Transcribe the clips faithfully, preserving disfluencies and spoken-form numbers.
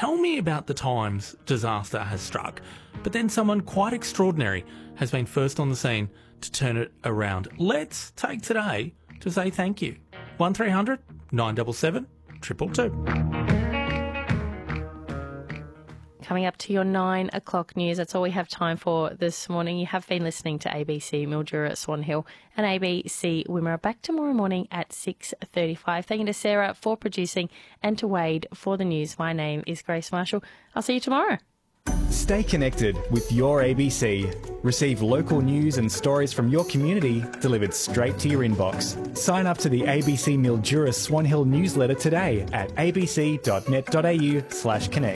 tell me about the times disaster has struck, but then someone quite extraordinary has been first on the scene to turn it around. Let's take today to say thank you. one three hundred nine seven seven two two two. Coming up to your nine o'clock news. That's all we have time for this morning. You have been listening to A B C Mildura Swan Hill and A B C Wimmera. Back tomorrow morning at six thirty-five. Thank you to Sarah for producing and to Wade for the news. My name is Grace Marshall. I'll see you tomorrow. Stay connected with your A B C. Receive local news and stories from your community delivered straight to your inbox. Sign up to the A B C Mildura Swan Hill newsletter today at abc.net.au slash connect.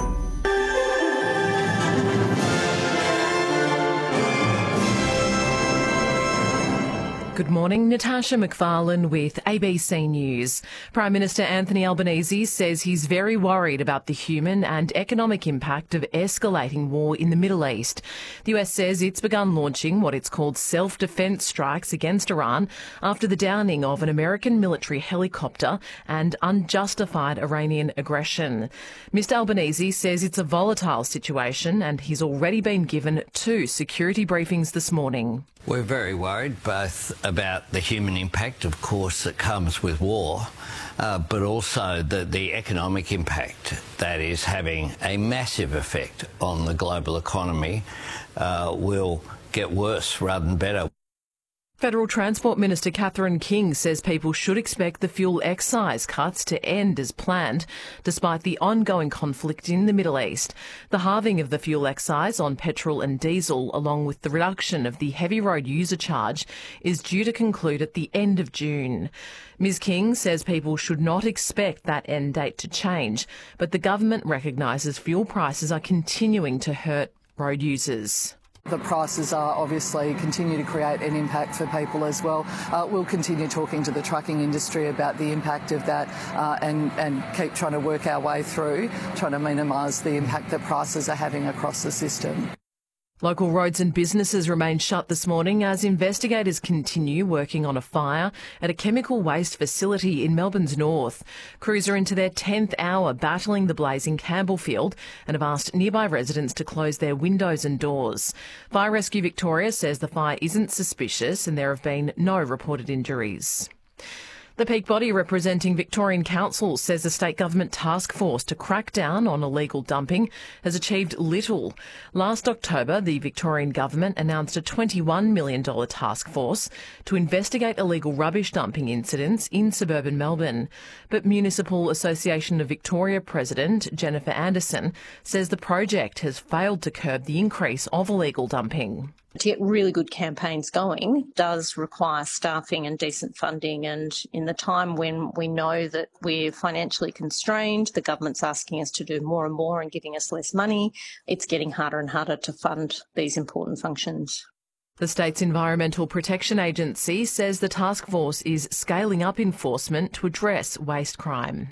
Good morning, Natasha McFarlane with A B C News. Prime Minister Anthony Albanese says he's very worried about the human and economic impact of escalating war in the Middle East. The U S says it's begun launching what it's called self-defense strikes against Iran after the downing of an American military helicopter and unjustified Iranian aggression. Mister Albanese says it's a volatile situation and he's already been given two security briefings this morning. We're very worried both about the human impact, of course, that comes with war, uh, but also the, the economic impact that is having a massive effect on the global economy uh, will get worse rather than better. Federal Transport Minister Catherine King says people should expect the fuel excise cuts to end as planned, despite the ongoing conflict in the Middle East. The halving of the fuel excise on petrol and diesel, along with the reduction of the heavy road user charge, is due to conclude at the end of June. Ms King says people should not expect that end date to change, but the government recognises fuel prices are continuing to hurt road users. The prices are obviously continue to create an impact for people as well. Uh, we'll continue talking to the trucking industry about the impact of that uh, and, and keep trying to work our way through, trying to minimise the impact that prices are having across the system. Local roads and businesses remain shut this morning as investigators continue working on a fire at a chemical waste facility in Melbourne's north. Crews are into their tenth hour battling the blaze in Campbellfield and have asked nearby residents to close their windows and doors. Fire Rescue Victoria says the fire isn't suspicious and there have been no reported injuries. The peak body representing Victorian councils says the state government task force to crack down on illegal dumping has achieved little. Last October, the Victorian government announced a twenty-one million dollars task force to investigate illegal rubbish dumping incidents in suburban Melbourne. But Municipal Association of Victoria President Jennifer Anderson says the project has failed to curb the increase of illegal dumping. To get really good campaigns going does require staffing and decent funding, and in the time when we know that we're financially constrained, the government's asking us to do more and more and giving us less money, it's getting harder and harder to fund these important functions. The state's Environmental Protection Agency says the task force is scaling up enforcement to address waste crime.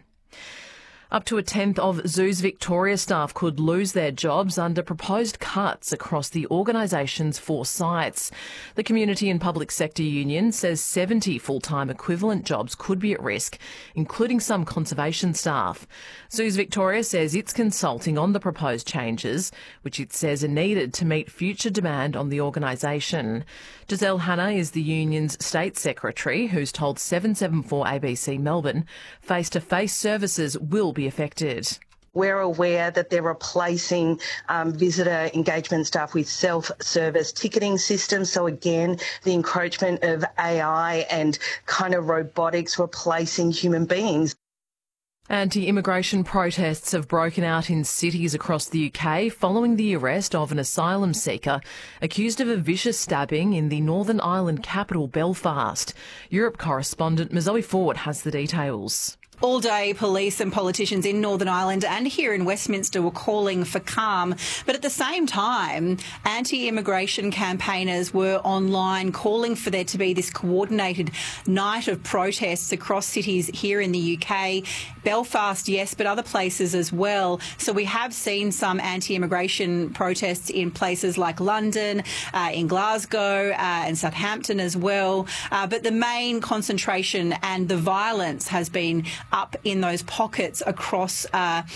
Up to a tenth of Zoos Victoria staff could lose their jobs under proposed cuts across the organisation's four sites. The Community and Public Sector Union says seventy full-time equivalent jobs could be at risk, including some conservation staff. Zoos Victoria says it's consulting on the proposed changes, which it says are needed to meet future demand on the organisation. Giselle Hanna is the union's state secretary, who's told seven seventy-four A B C Melbourne face-to-face services will be affected. We're aware that they're replacing um, visitor engagement staff with self-service ticketing systems. So again, the encroachment of A I and kind of robotics replacing human beings. Anti-immigration protests have broken out in cities across the U K following the arrest of an asylum seeker accused of a vicious stabbing in the Northern Ireland capital Belfast. Europe correspondent Mazoe Ford has the details. All day, police and politicians in Northern Ireland and here in Westminster were calling for calm. But at the same time, anti-immigration campaigners were online calling for there to be this coordinated night of protests across cities here in the U K. Belfast, yes, but other places as well. So we have seen some anti-immigration protests in places like London, uh, in Glasgow uh, and Southampton as well. Uh, but the main concentration and the violence has been up in those pockets across uh,